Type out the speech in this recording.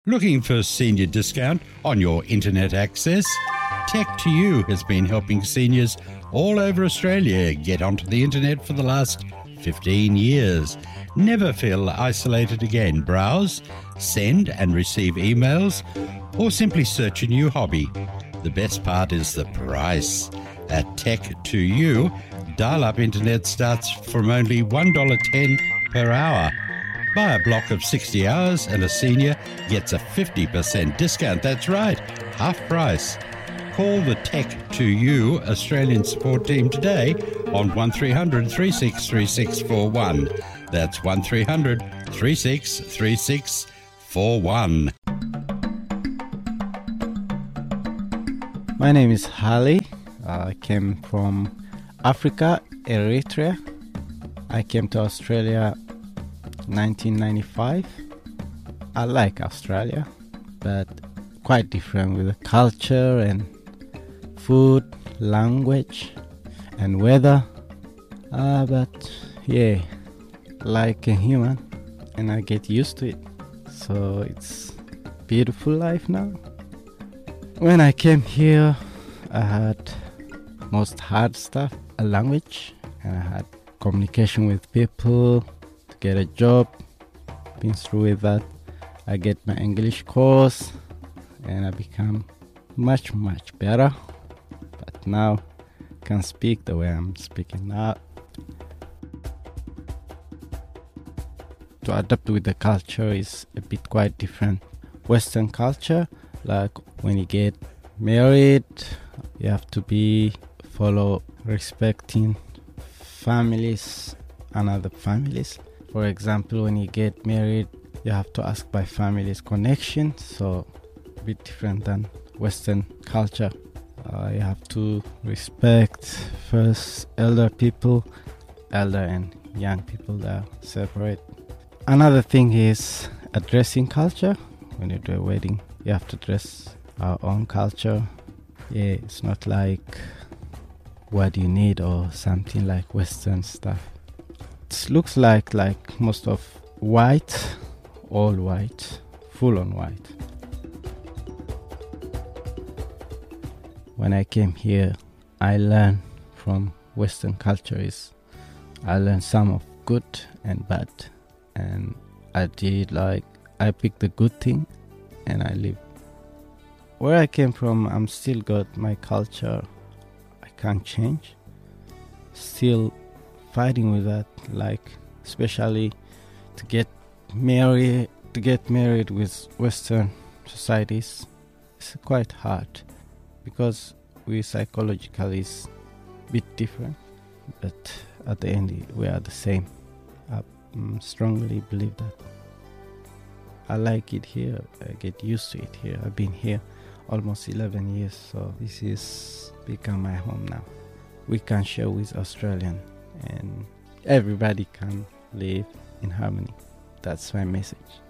Looking for senior discount on your internet access? Tech2U has been helping seniors all over Australia get onto the internet for the last 15 years. Never feel isolated again. Browse, send and receive emails, or simply search a new hobby. The best part is the price. At Tech2U, dial-up internet starts from only $1.10 per hour. Buy a block of 60 hours and a senior gets a 50% discount. That's right, half price. Call the Tech2U Australian support team today on 1300 363641. That's 1300 363641. My name is Hali. I came from Africa, Eritrea. I came to Australia 1995. I like Australia, but quite different with the culture and food, language, and weather. But yeah, like a human, and I get used to it. So it's beautiful life now. When I came here, I had most hard stuff, a language, and I had communication with people, to get a job. Been through with that. I get my English course, and I become much better. But now I can speak the way I'm speaking now. To adapt with the culture is a bit quite different. Western culture, like when you get married, you have to follow respecting families and other families. For example, when you get married, you have to ask by families connection, so a bit different than Western culture. You have to respect first elder people, elder and young people, that are separate. Another thing is a dressing culture. When you do a wedding, you have to dress our own culture. Yeah, it's not like what you need or something like Western stuff. It looks like most of white, all white, full on white. When I came here, I learned from Western culture. I learned some of good and bad, and I picked the good thing and I live. Where I came from, I'm still got my culture. I can't change. Still fighting with that, especially to get married with Western societies. It's quite hard because we psychologically is a bit different, but at the end we are the same. I strongly believe that. I like it here. I get used to it here. I've been here almost 11 years, so this is become my home now. We can share with Australian, and everybody can live in harmony. That's my message.